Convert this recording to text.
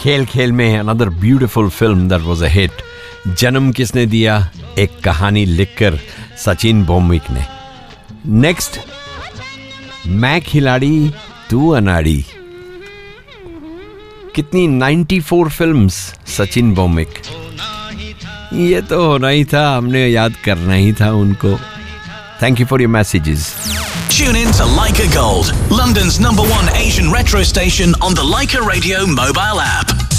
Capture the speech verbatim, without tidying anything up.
खेल खेल में another beautiful film that was a hit. जन्म किसने दिया? एक कहानी लिखकर सचिन बोम्विक ने. नेक्स्ट, मैं खिलाड़ी तू अनाड़ी. कितनी चौरानवे फिल्म्स सचिन बोम्विक. ये तो होना ही था, हमने याद करना ही था उनको. Thank you for your messages. Tune in to Leica Gold, London's number one Asian retro station on the Leica Radio mobile app.